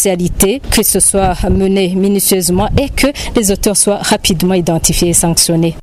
confidentialité, que ce soit mené minutieusement et que les auteurs soient rapidement identifiés et sanctionnés.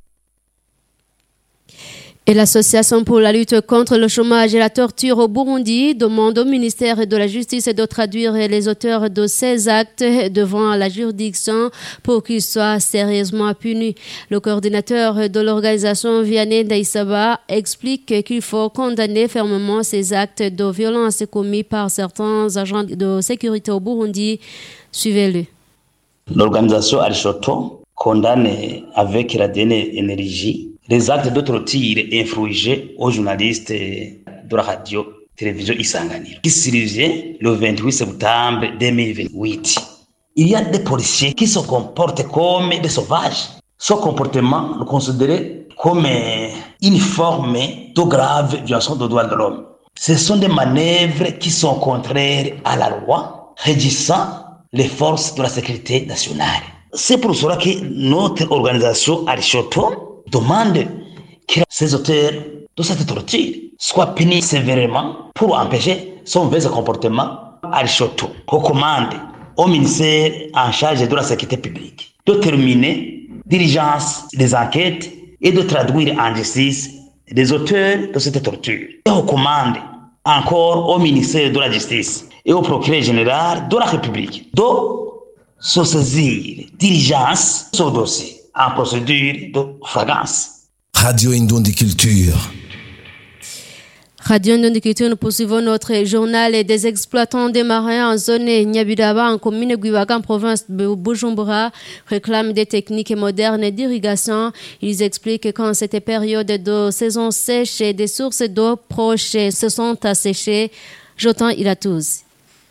Et l'Association pour la lutte contre le chômage et la torture au Burundi demande au ministère de la Justice de traduire les auteurs de ces actes devant la juridiction pour qu'ils soient sérieusement punis. Le coordinateur de l'organisation, Vianney Daïsaba, explique qu'il faut condamner fermement ces actes de violence commis par certains agents de sécurité au Burundi. Suivez-le. L'organisation Arishoto condamne avec la dernière énergie les actes de torture infligés aux journalistes de la radio-télévision Isanganiro, qui survient le 28 septembre 2028. Il y a des policiers qui se comportent comme des sauvages. Ce comportement est considéré comme une forme de grave violation des droits de l'homme. Ce sont des manœuvres qui sont contraires à la loi, régissant les forces de la sécurité nationale. C'est pour cela que notre organisation Arishoto demande que ces auteurs de cette torture soient punis sévèrement pour empêcher son mauvais comportement. Arishoto recommande au ministère en charge de la sécurité publique de terminer diligence des enquêtes et de traduire en justice les auteurs de cette torture. Et recommande encore au ministère de la Justice et au procureur général de la République de se saisir diligence sur dossier en procédure de flagrance. Radio Indondi Culture. Radio Indondi Culture, nous poursuivons notre journal des exploitants des marins en zone Nyabidaba, en commune Guibaga, en province de Bujumbura, réclament des techniques modernes d'irrigation. Ils expliquent qu'en cette période de saison sèche, des sources d'eau proches se sont asséchées. J'entends Ilatouz.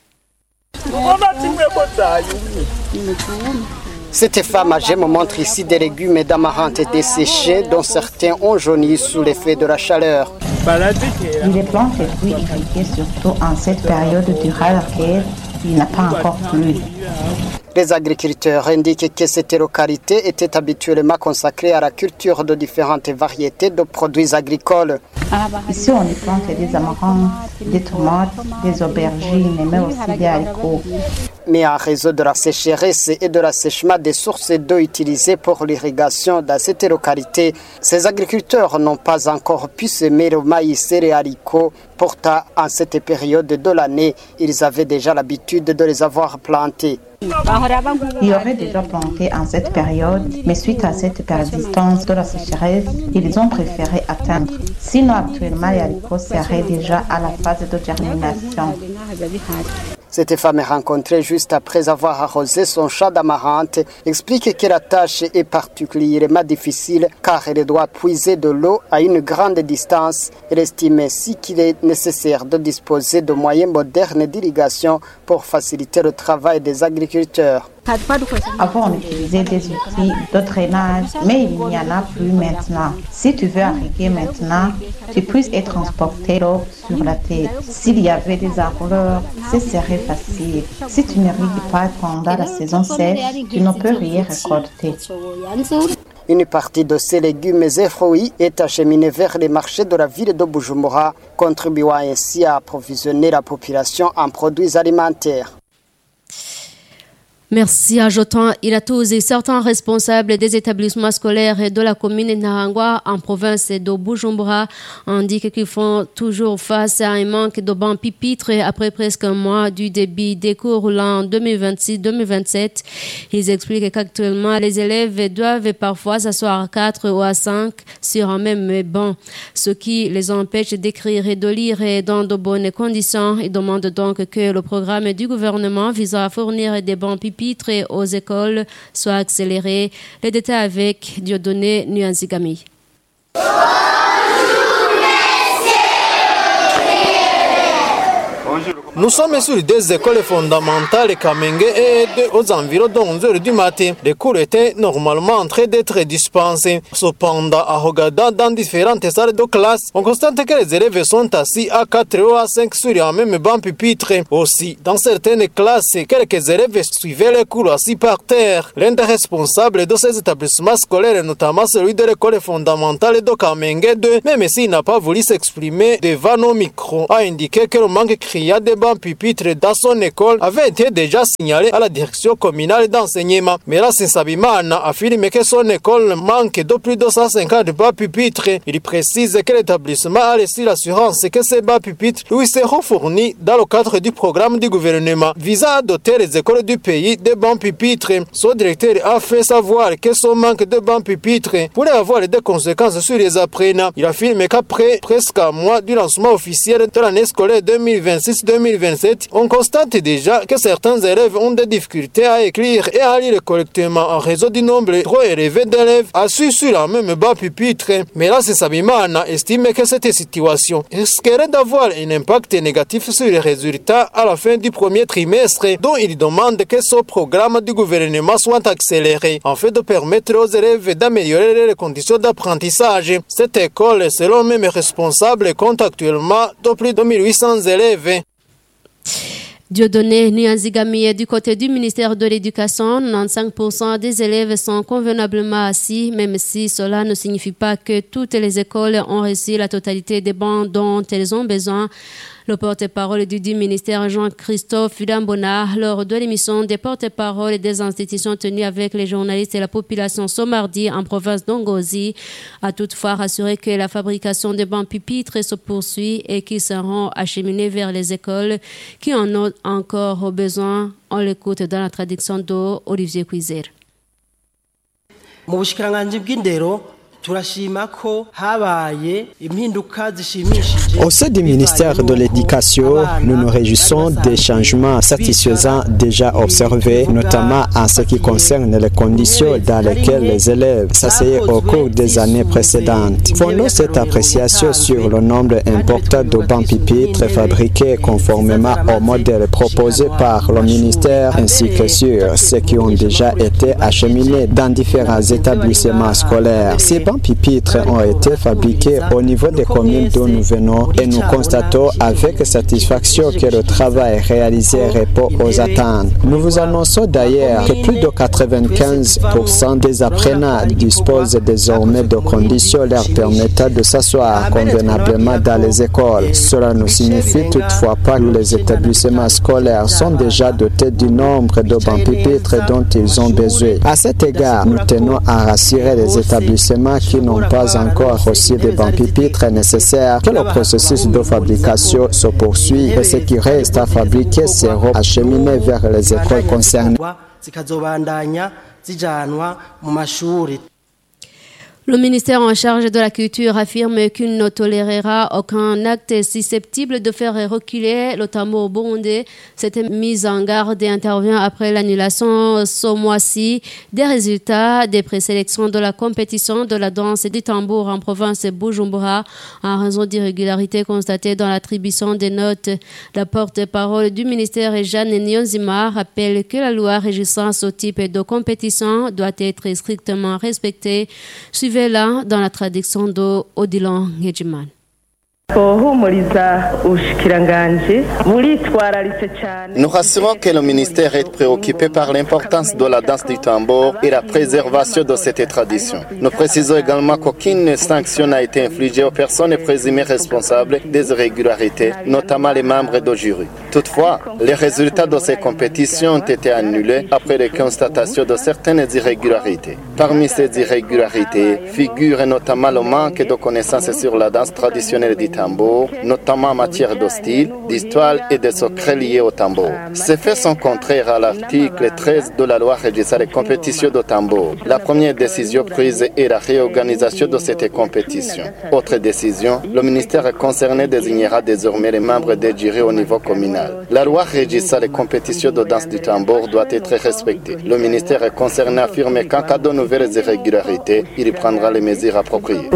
Cette femme âgée me montre ici des légumes d'amaranth desséchés dont certains ont jauni sous l'effet de la chaleur. Les plantes et fruits irrigués surtout en cette période durant laquelle il n'a pas encore plu. Les agriculteurs indiquent que cette localité était habituellement consacrée à la culture de différentes variétés de produits agricoles. Ici, on y plante des amarants, des tomates, des aubergines, mais aussi des haricots. Mais en raison de la sécheresse et de l'assèchement des sources d'eau utilisées pour l'irrigation dans cette localité, ces agriculteurs n'ont pas encore pu semer le maïs et les haricots. Pourtant, en cette période de l'année, ils avaient déjà l'habitude de les avoir plantés. Ils auraient déjà planté en cette période, mais suite à cette persistance de la sécheresse, ils ont préféré attendre. Sinon, actuellement, les haricots seraient déjà à la phase de germination. Cette femme rencontrée juste après avoir arrosé son champ d'amaranth explique que la tâche est particulièrement difficile car elle doit puiser de l'eau à une grande distance. Elle estime ainsi qu'il est nécessaire de disposer de moyens modernes d'irrigation pour faciliter le travail des agriculteurs. Avant, on utilisait des outils de drainage, mais il n'y en a plus maintenant. Si tu veux irriguer maintenant, tu puisses transporter l'eau sur la tête. S'il y avait des arroseurs, ce serait facile. Si tu n'irrigues pas pendant la saison sèche, tu ne peux rien récolter. Une partie de ces légumes et fruits est acheminée vers les marchés de la ville de Bujumbura, contribuant ainsi à approvisionner la population en produits alimentaires. Merci à Jotan Ilatouz et certains responsables des établissements scolaires de la commune Narangwa en province de Bujumbura indiquent qu'ils font toujours face à un manque de bancs pupitres après presque un mois du début des cours l'an 2026-2027. Ils expliquent qu'actuellement les élèves doivent parfois s'asseoir à 4 ou à 5 sur un même banc, ce qui les empêche d'écrire et de lire dans de bonnes conditions. Ils demandent donc que le programme du gouvernement visant à fournir des bancs pupitres aux écoles soit accéléré. Les détails avec Dieudonné Nuanzigami. Nous sommes sur des écoles fondamentales Kamenge et aux environs de 11h du matin. Les cours étaient normalement en train d'être dispensés. Cependant, à regarder dans différentes salles de classe, on constate que les élèves sont assis à 4 ou à 5 sur un même banc pupitre. Aussi, dans certaines classes, quelques élèves suivaient les cours assis par terre. L'un des responsables de ces établissements scolaires, notamment celui de l'école fondamentale de Kamenge 2, même s'il n'a pas voulu s'exprimer devant nos micros, a indiqué que le manque criant des bancs bancs pupitres dans son école avait été déjà signalé à la direction communale d'enseignement. Mais là, Sabimana affirme que son école manque de plus de 150 bancs pupitres. Il précise que l'établissement a reçu l'assurance que ces bancs pupitres lui seront fournis dans le cadre du programme du gouvernement visant à doter les écoles du pays de bancs pupitres. Son directeur a fait savoir que son manque de bancs pupitres pourrait avoir des conséquences sur les apprenants. Il affirme qu'après presque un mois du lancement officiel de l'année scolaire 2026-2027, on constate déjà que certains élèves ont des difficultés à écrire et à lire correctement en raison du nombre trop élevé d'élèves assis sur la même banc pupitre. Mais là, Sabimana estime que cette situation risquerait d'avoir un impact négatif sur les résultats à la fin du premier trimestre, dont il demande que ce programme du gouvernement soit accéléré afin de permettre aux élèves d'améliorer les conditions d'apprentissage. Cette école, selon même responsable, compte actuellement de plus de 1800 élèves. Dieudonné Nianzigami, du côté du ministère de l'Éducation, 95% des élèves sont convenablement assis, même si cela ne signifie pas que toutes les écoles ont reçu la totalité des bancs dont elles ont besoin. Le porte-parole du ministère Jean-Christophe Dambona, lors de l'émission des porte-paroles des institutions tenues avec les journalistes et la population ce mardi en province d'Ongozi, a toutefois rassuré que la fabrication des bancs pupitres se poursuit et qu'ils seront acheminés vers les écoles qui en ont encore besoin. On l'écoute dans la traduction d'Olivier Cuizer. Au sein du ministère de l'Éducation, nous nous réjouissons des changements satisfaisants déjà observés, notamment en ce qui concerne les conditions dans lesquelles les élèves s'asseyaient au cours des années précédentes. Fondons cette appréciation sur le nombre important de bancs pupitres fabriqués conformément au modèle proposé par le ministère, ainsi que sur ceux qui ont déjà été acheminés dans différents établissements scolaires. Ces bancs pupitres ont été fabriqués au niveau des communes d'où nous venons et nous constatons avec satisfaction que le travail réalisé répond aux attentes. Nous vous annonçons d'ailleurs que plus de 95% des apprenants disposent désormais de conditions leur permettant de s'asseoir convenablement dans les écoles. Cela ne signifie toutefois pas que les établissements scolaires sont déjà dotés du nombre de bancs pupitres dont ils ont besoin. À cet égard, nous tenons à rassurer les établissements qui n'ont pas encore reçu des bancs pupitres nécessaires que le processus de fabrication se poursuit et ce qui reste à fabriquer seront acheminés vers les écoles concernées. Le ministère en charge de la culture affirme qu'il ne tolérera aucun acte susceptible de faire reculer le tambour burundais. Cette mise en garde intervient après l'annulation ce mois-ci des résultats des présélections de la compétition de la danse et du tambour en province de Bujumbura en raison d'irrégularités constatées dans l'attribution des notes. La porte-parole du ministère, Jeanne Nyonzima, rappelle que la loi régissant ce type de compétition doit être strictement respectée. Suivez-la dans la traduction d'Odilon Ngedjiman. Nous rassurons que le ministère est préoccupé par l'importance de la danse du tambour et la préservation de cette tradition. Nous précisons également qu'aucune sanction n'a été infligée aux personnes présumées responsables des irrégularités, notamment les membres du jury. Toutefois, les résultats de ces compétitions ont été annulés après les constatations de certaines irrégularités. Parmi ces irrégularités figurent notamment le manque de connaissances sur la danse traditionnelle du tambour, notamment en matière de style, d'histoire et de secrets liés au tambour. Ces faits sont contraires à l'article 13 de la loi régissant les compétitions de tambour. La première décision prise est la réorganisation de cette compétition. Autre décision, le ministère concerné désignera désormais les membres des jurys au niveau communal. La loi régissant les compétitions de danse du tambour doit être respectée. Le ministère concerné affirme qu'en cas de nouvelles irrégularités, il prendra les mesures appropriées.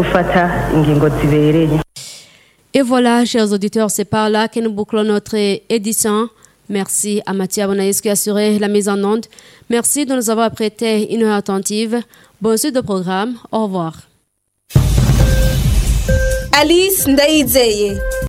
Et voilà, chers auditeurs, c'est par là que nous bouclons notre édition. Merci à Mathieu Abonaïs qui a assuré la mise en onde. Merci de nous avoir prêté une heure attentive. Bonne suite de programme. Au revoir. Alice Ndaizeye.